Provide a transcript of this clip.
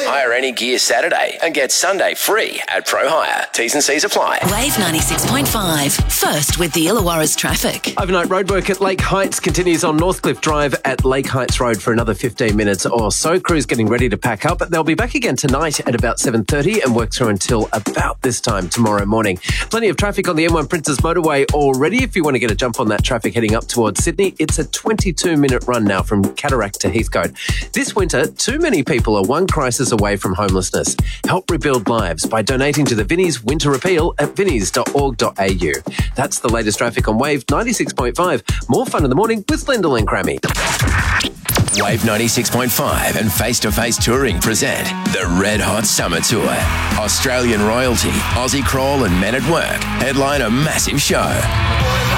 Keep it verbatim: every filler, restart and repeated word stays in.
Hire any gear Saturday and get Sunday free at Pro Hire. T's and C's apply. Wave ninety-six point five. First with the Illawarra's traffic. Overnight roadwork at Lake Heights continues on Northcliffe Drive at Lake Heights Road for another fifteen minutes or so. Crews getting ready to pack up. They'll be back again tonight at about seven thirty and work through until about this time tomorrow morning. Plenty of traffic on the M one Princes Motorway already. If you want to get a jump on that traffic heading up towards Sydney, it's a twenty-two minute run now from Cataract to Heathcote. This winter, too many people are one crisis away from homelessness. Help rebuild lives by donating to the Vinnies Winter Appeal at vinnies dot org dot a u. That's the latest traffic on Wave ninety-six point five. More fun in the morning with Lyndall and Crammy. Wave ninety-six point five and Face to Face Touring present the Red Hot Summer Tour. Australian royalty, Aussie Crawl and Men at Work headline a massive show.